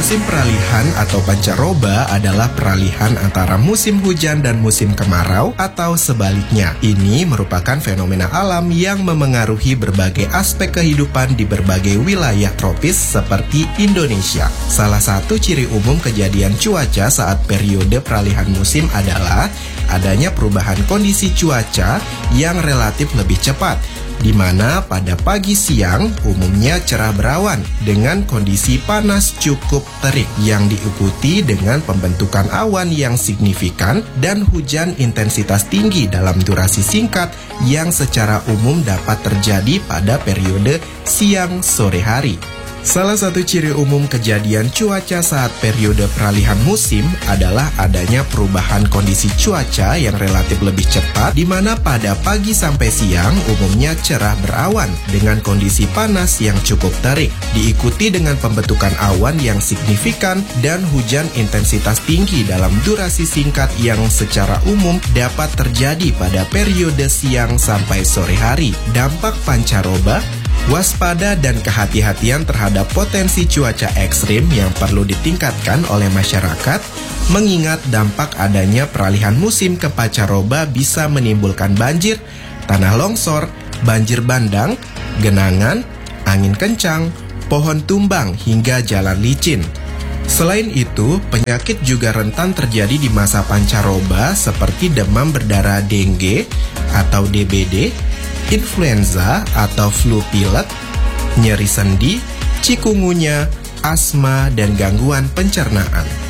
Musim peralihan atau pancaroba adalah peralihan antara musim hujan dan musim kemarau atau sebaliknya. Ini merupakan fenomena alam yang memengaruhi berbagai aspek kehidupan di berbagai wilayah tropis seperti Indonesia. Salah satu ciri umum kejadian cuaca saat periode peralihan musim adalah adanya perubahan kondisi cuaca yang relatif lebih cepat, di mana pada pagi siang umumnya cerah berawan dengan kondisi panas cukup terik yang diikuti dengan pembentukan awan yang signifikan dan hujan intensitas tinggi dalam durasi singkat yang secara umum dapat terjadi pada periode siang sore hari. Salah satu ciri umum kejadian cuaca saat periode peralihan musim adalah adanya perubahan kondisi cuaca yang relatif lebih cepat, di mana pada pagi sampai siang umumnya cerah berawan dengan kondisi panas yang cukup terik, diikuti dengan pembentukan awan yang signifikan dan hujan intensitas tinggi dalam durasi singkat yang secara umum dapat terjadi pada periode siang sampai sore hari. Dampak pancaroba: waspada dan kehati-hatian terhadap potensi cuaca ekstrim yang perlu ditingkatkan oleh masyarakat, mengingat dampak adanya peralihan musim ke pancaroba bisa menimbulkan banjir, tanah longsor, banjir bandang, genangan, angin kencang, pohon tumbang, hingga jalan licin. Selain itu, penyakit juga rentan terjadi di masa pancaroba seperti demam berdarah dengue atau DBD, influenza atau flu pilek, nyeri sendi, cikungunya, asma, dan gangguan pencernaan.